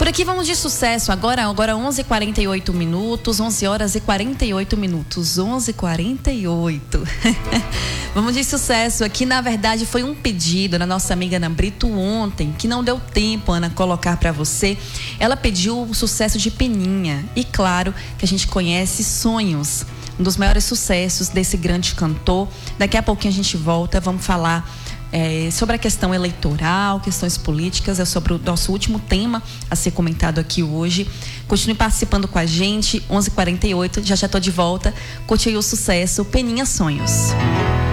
Por aqui vamos de sucesso. Agora 11h48 minutos, 11 horas e 48 minutos, 11h48. Vamos de sucesso. Aqui, na verdade, foi um pedido da nossa amiga Ana Brito ontem, que não deu tempo, Ana, colocar para você. Ela pediu o sucesso de Peninha. E claro que a gente conhece Sonhos, um dos maiores sucessos desse grande cantor. Daqui a pouquinho a gente volta, vamos falar sobre a questão eleitoral, questões políticas, é sobre o nosso último tema a ser comentado aqui hoje. Continue participando com a gente, 11h48, já estou de volta. Curte aí o sucesso, Peninha Sonhos.